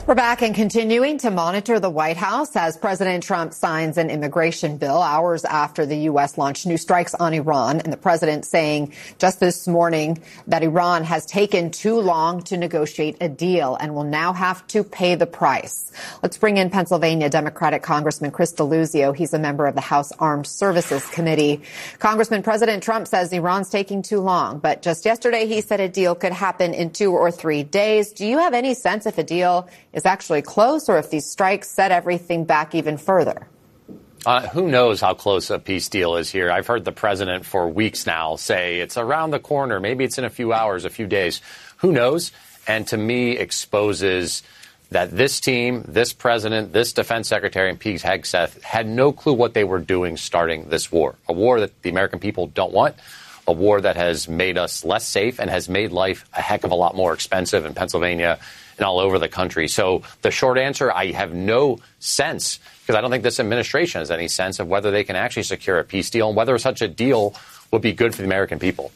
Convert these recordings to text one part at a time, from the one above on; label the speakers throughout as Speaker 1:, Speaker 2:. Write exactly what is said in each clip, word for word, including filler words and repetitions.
Speaker 1: We're back and continuing to monitor the White House as President Trump signs an immigration bill hours after the U S launched new strikes on Iran. And the president saying just this morning that Iran has taken too long to negotiate a deal and will now have to pay the price. Let's bring in Pennsylvania Democratic Congressman Chris Deluzio. He's a member of the House Armed Services Committee. Congressman, President Trump says Iran's taking too long, but just yesterday he said a deal could happen in two or three days. Do you have any sense if a deal is actually close or if these strikes set everything back even further?
Speaker 2: Uh, who knows how close a peace deal is here? I've heard the president for weeks now say it's around the corner. Maybe it's in a few hours, a few days. Who knows? And to me, exposes that this team, this president, this defense secretary, and Pete Hegseth had no clue what they were doing starting this war, a war that the American people don't want, a war that has made us less safe and has made life a heck of a lot more expensive in Pennsylvania and all over the country. So the short answer, I have no sense, because I don't think this administration has any sense of whether they can actually secure a peace deal and whether such a deal would be good for the American people.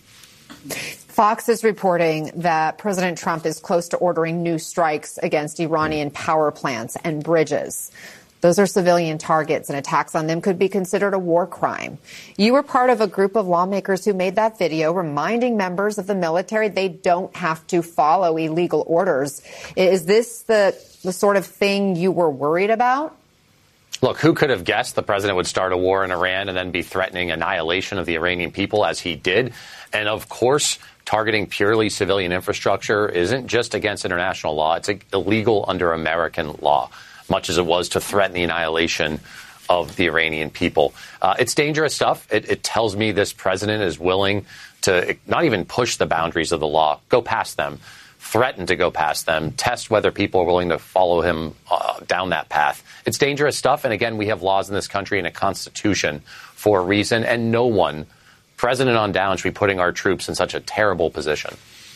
Speaker 1: Fox is reporting that President Trump is close to ordering new strikes against Iranian power plants and bridges. Those are civilian targets, and attacks on them could be considered a war crime. You were part of a group of lawmakers who made that video reminding members of the military they don't have to follow illegal orders. Is this the, the sort of thing you were worried about?
Speaker 2: Look, who could have guessed the president would start a war in Iran and then be threatening annihilation of the Iranian people as he did? And of course, targeting purely civilian infrastructure isn't just against international law. It's illegal under American law, much as it was to threaten the annihilation of the Iranian people. Uh, it's dangerous stuff. It, it tells me this president is willing to not even push the boundaries of the law, go past them, threaten to go past them, test whether people are willing to follow him uh, down that path. It's dangerous stuff. And again, we have laws in this country and a constitution for a reason, and no one, president on down, should be putting our troops in such a terrible position.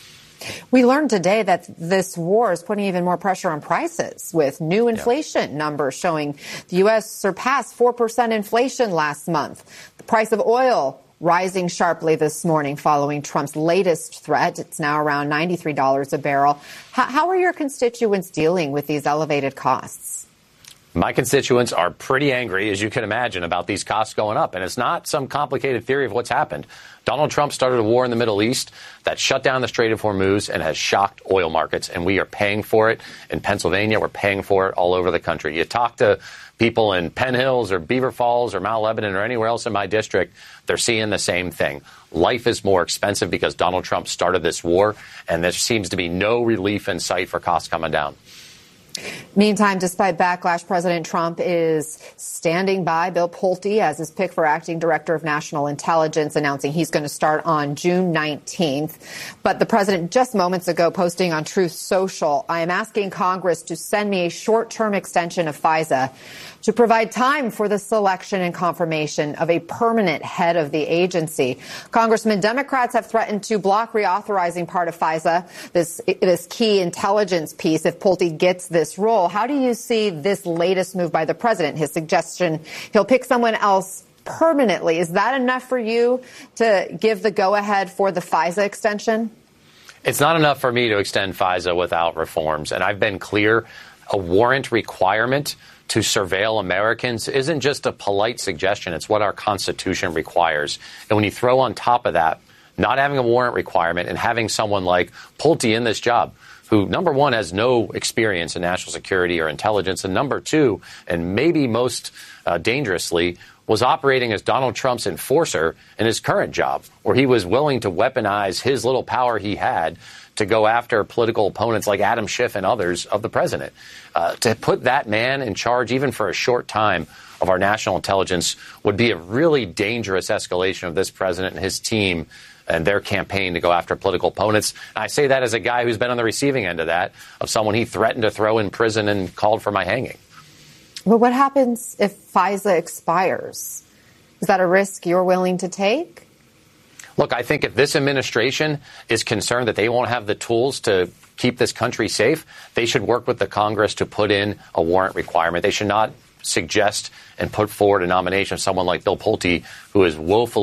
Speaker 1: We learned today that this war is putting even more pressure on prices, with new inflation yeah. numbers showing the U S surpassed four percent inflation last month. The price of oil rising sharply this morning following Trump's latest threat. It's now around ninety-three dollars a barrel. How, how are your constituents dealing with these elevated costs?
Speaker 2: My constituents are pretty angry, as you can imagine, about these costs going up. And it's not some complicated theory of what's happened. Donald Trump started a war in the Middle East that shut down the Strait of Hormuz and has shocked oil markets. And we are paying for it in Pennsylvania. We're paying for it all over the country. You talk to people in Penn Hills or Beaver Falls or Mount Lebanon or anywhere else in my district, they're seeing the same thing. Life is more expensive because Donald Trump started this war, and there seems to be no relief in sight for costs coming down.
Speaker 1: Meantime, despite backlash, President Trump is standing by Bill Pulte as his pick for acting director of national intelligence, announcing he's going to start on June nineteenth. But the president just moments ago posting on Truth Social, I am asking Congress to send me a short-term extension of FISA to provide time for the selection and confirmation of a permanent head of the agency. Congressman, Democrats have threatened to block reauthorizing part of FISA, this, this key intelligence piece, if Pulte gets this role. How do you see this latest move by the president, his suggestion he'll pick someone else permanently? Is that enough for you to give the go-ahead for the FISA extension?
Speaker 2: It's not enough for me to extend FISA without reforms. And I've been clear, a warrant requirement to surveil Americans isn't just a polite suggestion. It's what our Constitution requires. And when you throw on top of that, not having a warrant requirement and having someone like Pulte in this job, who, number one, has no experience in national security or intelligence, and number two, and maybe most uh, dangerously, was operating as Donald Trump's enforcer in his current job, where he was willing to weaponize his little power he had to go after political opponents like Adam Schiff and others of the president. Uh, to put that man in charge, even for a short time, of our national intelligence would be a really dangerous escalation of this president and his team and their campaign to go after political opponents. And I say that as a guy who's been on the receiving end of that, of someone he threatened to throw in prison and called for my hanging.
Speaker 1: Well, what happens if FISA expires? Is that a risk you're willing to take?
Speaker 2: Look, I think if this administration is concerned that they won't have the tools to keep this country safe, they should work with the Congress to put in a warrant requirement. They should not suggest and put forward a nomination of someone like Bill Pulte, who is woefully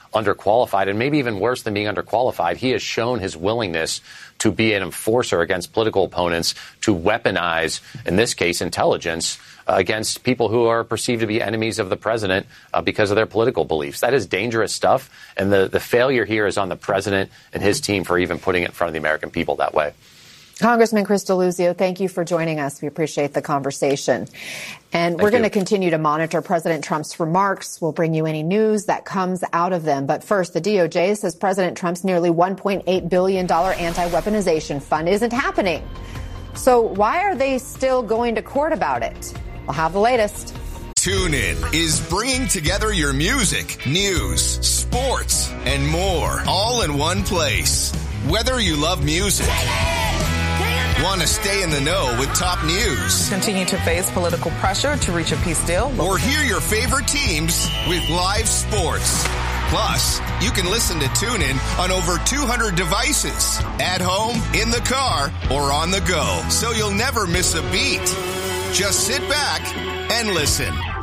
Speaker 2: underqualified, and maybe even worse than being underqualified, he has shown his willingness to be an enforcer against political opponents, to weaponize, in this case, intelligence uh, against people who are perceived to be enemies of the president uh, because of their political beliefs. That is dangerous stuff, and the, the failure here is on the president and his team for even putting it in front of the American people that way.
Speaker 1: Congressman Chris Deluzio, thank you for joining us. We appreciate the conversation. And Thank we're going to continue to monitor President Trump's remarks. We'll bring you any news that comes out of them. But first, the D O J says President Trump's nearly one point eight billion dollars anti-weaponization fund isn't happening. So why are they still going to court about it? We'll have the latest.
Speaker 3: TuneIn is bringing together your music, news, sports, and more all in one place. Whether you love music, want to stay in the know with top news,
Speaker 4: continue to face political pressure to reach a peace deal,
Speaker 3: or hear your favorite teams with live sports. Plus, you can listen to TuneIn on over two hundred devices, at home, in the car, or on the go, so you'll never miss a beat. Just sit back and listen.